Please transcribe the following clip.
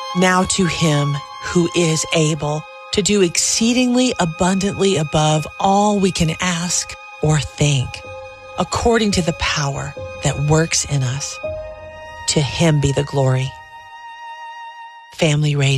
Now to him who is able to do exceedingly abundantly above all we can ask or think, according to the power that works in us. To him be the glory. Family Radio.